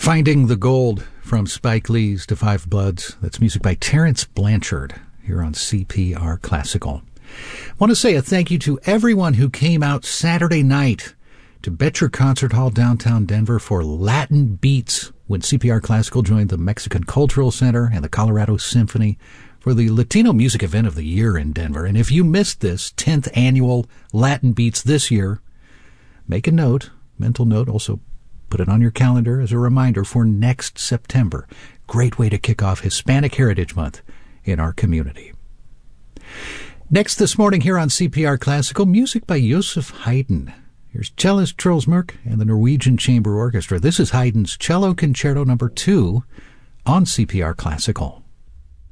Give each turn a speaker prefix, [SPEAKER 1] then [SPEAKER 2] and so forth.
[SPEAKER 1] Finding the Gold from Spike Lee's To Five Bloods. That's music by Terrence Blanchard here on CPR Classical. I want to say a thank you to everyone who came out Saturday night to Betcher Concert Hall downtown Denver for Latin Beats when CPR Classical joined the Mexican Cultural Center and the Colorado Symphony for the Latino Music Event of the Year in Denver. And if you missed this 10th annual Latin Beats this year, make a note, mental note, also put it on your calendar as a reminder for next September. Great way to kick off Hispanic Heritage Month in our community. Next this morning here on CPR Classical, music by Joseph Haydn. Here's cellist Truls Mørk and the Norwegian Chamber Orchestra. This is Haydn's Cello Concerto No. 2 on CPR Classical.